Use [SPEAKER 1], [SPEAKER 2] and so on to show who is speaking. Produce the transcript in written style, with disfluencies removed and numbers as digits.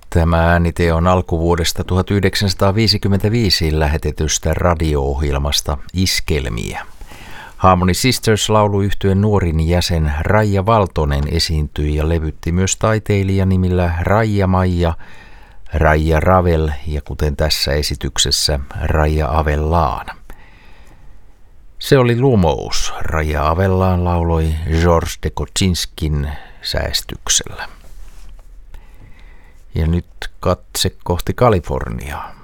[SPEAKER 1] Tämä äänite on alkuvuodesta 1955 lähetetystä radio-ohjelmasta Iskelmiä. Harmony Sisters-lauluyhtyeen nuorin jäsen Raija Valtonen esiintyi ja levytti myös taiteilijanimillä Raija-Maija, Raija Ravel ja kuten tässä esityksessä Raija Avellaan. Se oli Lumous. Raija Avellaan lauloi Georges de Koczynskin säestyksellä. Ja nyt katse kohti Kaliforniaa.